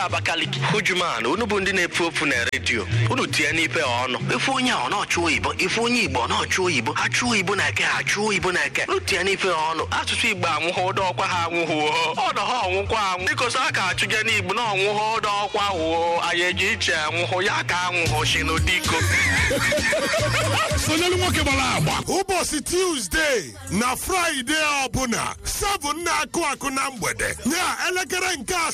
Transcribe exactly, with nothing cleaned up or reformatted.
Abakaliki Hujuman unu bụ ndị na-efu ofu na redio unu tie n'ife ọnụ ife onye a ọ na-achụ oyibo ife onye Igbo ọ na-achụ oyibo achụ oyibo na eke achụ oyibo na eke unu tie n'ife ọnụ asụsụ Igbo anwụghị ụdọ ọkwa ha anwụghị ọdọ ha ọnwụkwa anwụ dịka a ka achụje n'Igbo na ọnwụghị ụdọ ọkwa hụo anyị eji iche anwụhụ ya ka anwụhụ si n'odiko sonyelu nwoke gbara agba ụbọchị Tuesday na Friday ọbụla seven na akụ akụ na mgbede ya elekere nke